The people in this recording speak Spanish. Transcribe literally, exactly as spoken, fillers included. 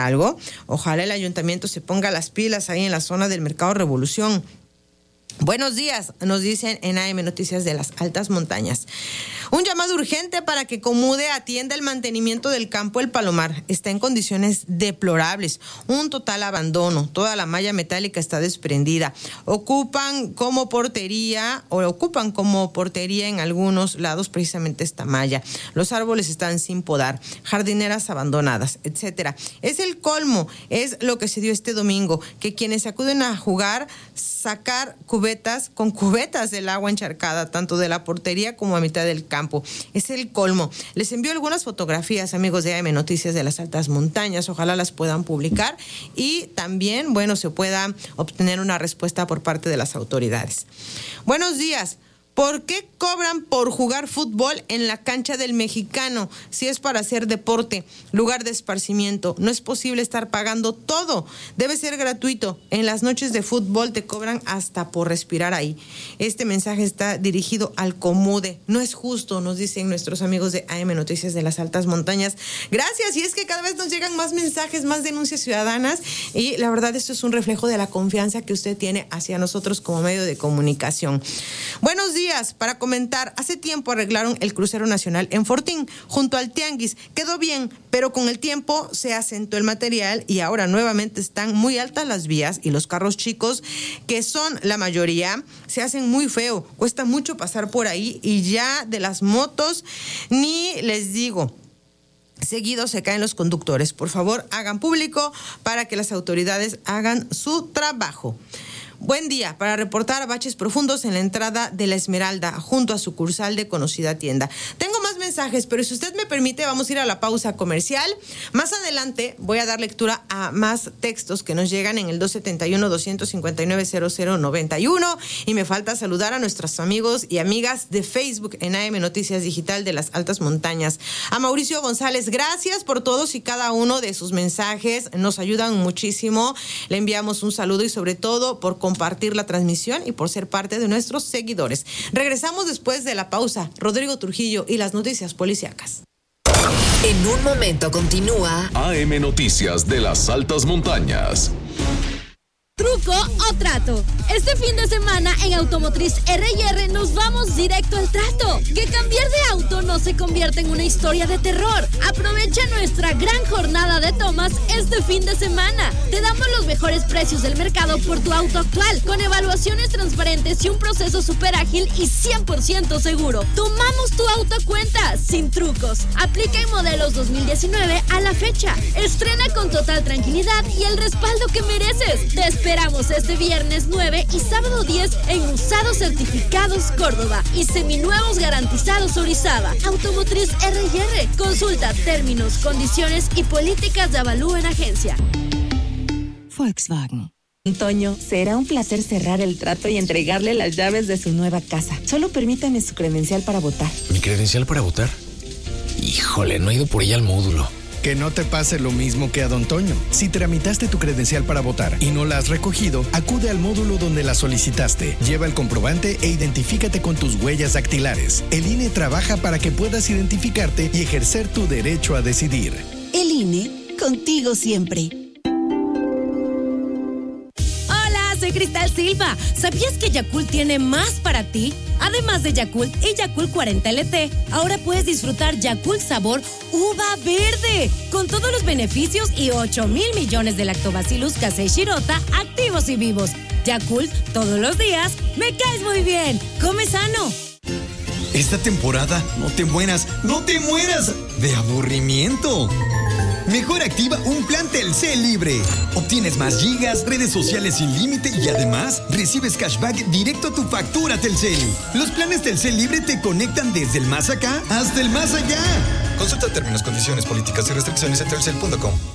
pasa algo. Ojalá el ayuntamiento se ponga las pilas ahí en la zona del Mercado Revolución. Buenos días, nos dicen en A M Noticias de las Altas Montañas. Un llamado urgente para que Comude atienda el mantenimiento del campo El Palomar. Está en condiciones deplorables, un total abandono. Toda la malla metálica está desprendida. Ocupan como portería o ocupan como portería en algunos lados precisamente esta malla. Los árboles están sin podar, jardineras abandonadas, etcétera. Es el colmo, es lo que se dio este domingo, que quienes acuden a jugar, sacar cubetas con cubetas del agua encharcada, tanto de la portería como a mitad del campo. Es el colmo. Les envío algunas fotografías, amigos de A M Noticias de las Altas Montañas. Ojalá las puedan publicar y también, bueno, se pueda obtener una respuesta por parte de las autoridades. Buenos días. ¿Por qué cobran por jugar fútbol en la cancha del Mexicano? Si es para hacer deporte, lugar de esparcimiento, no es posible estar pagando todo. Debe ser gratuito. En las noches de fútbol te cobran hasta por respirar ahí. Este mensaje está dirigido al Comude. No es justo, nos dicen nuestros amigos de A M Noticias de las Altas Montañas. Gracias, y es que cada vez nos llegan más mensajes, más denuncias ciudadanas, y la verdad esto es un reflejo de la confianza que usted tiene hacia nosotros como medio de comunicación. Buenos días. Para comentar, hace tiempo arreglaron el crucero nacional en Fortín, junto al Tianguis. Quedó bien, pero con el tiempo se asentó el material y ahora nuevamente están muy altas las vías y los carros chicos, que son la mayoría, se hacen muy feo. Cuesta mucho pasar por ahí y ya de las motos ni les digo. Seguido se caen los conductores. Por favor, hagan público para que las autoridades hagan su trabajo. Buen día, para reportar baches profundos en la entrada de La Esmeralda, junto a sucursal de conocida tienda. Tengo más mensajes, pero si usted me permite, vamos a ir a la pausa comercial. Más adelante voy a dar lectura a más textos que nos llegan en el dos siete uno, dos cinco nueve, cero cero nueve uno. Y me falta saludar a nuestros amigos y amigas de Facebook en A M Noticias Digital de las Altas Montañas. A Mauricio González, gracias por todos y cada uno de sus mensajes. Nos ayudan muchísimo. Le enviamos un saludo y sobre todo por compartir la transmisión y por ser parte de nuestros seguidores. Regresamos después de la pausa. Rodrigo Trujillo y las noticias policíacas. En un momento continúa A M Noticias de las Altas Montañas. ¿Truco o trato? Este fin de semana en Automotriz R y R nos vamos directo al trato. Que cambiar de auto no se convierta en una historia de terror. Aprovecha nuestra gran jornada de tomas este fin de semana. Te damos los mejores precios del mercado por tu auto actual, con evaluaciones transparentes y un proceso súper ágil y cien por ciento seguro. Tomamos tu auto a cuenta, sin trucos. Aplica en modelos dos mil diecinueve a la fecha. Estrena con total tranquilidad y el respaldo que mereces. Te esperamos este viernes nueve y sábado diez en Usados Certificados Córdoba y Seminuevos Garantizados Orizaba. Automotriz R y R. Consulta términos, condiciones y políticas de avalúo en agencia. Volkswagen. Antonio, será un placer cerrar el trato y entregarle las llaves de su nueva casa. Solo permítame su credencial para votar. ¿Mi credencial para votar? Híjole, no he ido por ella al módulo. Que no te pase lo mismo que a Don Toño. Si tramitaste tu credencial para votar y no la has recogido, acude al módulo donde la solicitaste. Lleva el comprobante e identifícate con tus huellas dactilares. El I N E trabaja para que puedas identificarte y ejercer tu derecho a decidir. El I N E, contigo siempre. Soy Cristal Silva. ¿Sabías que Yakult tiene más para ti? Además de Yakult y Yakult cuarenta L T, ahora puedes disfrutar Yakult sabor uva verde, con todos los beneficios y ocho mil millones de lactobacillus casei shirota activos y vivos. Yakult, todos los días, me caes muy bien. Come sano. Esta temporada no te mueras, no te mueras de aburrimiento. Mejor activa un plan Telcel libre. Obtienes más gigas, redes sociales sin límite y además recibes cashback directo a tu factura Telcel. Los planes Telcel libre te conectan desde el más acá hasta el más allá. Consulta términos, condiciones, políticas y restricciones en telcel punto com.